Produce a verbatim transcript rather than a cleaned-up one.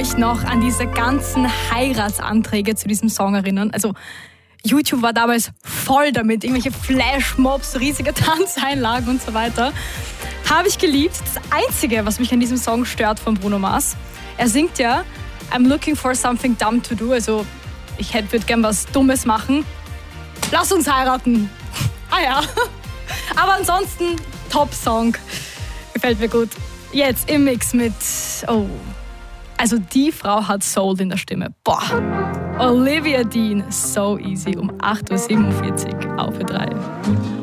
euch noch an diese ganzen Heiratsanträge zu diesem Song erinnern? Also YouTube war damals voll damit, irgendwelche Flashmobs, riesige Tanzeinlagen und so weiter. Habe ich geliebt. Das Einzige, was mich an diesem Song stört von Bruno Mars, er singt ja I'm looking for something dumb to do, also ich würde gern was Dummes machen. Lass uns heiraten. Ah ja. Aber ansonsten Top-Song. Gefällt mir gut. Jetzt im Mix mit, oh, also die Frau hat Soul in der Stimme. Boah. Olivia Dean, So Easy um acht Uhr siebenundvierzig auf Ö drei.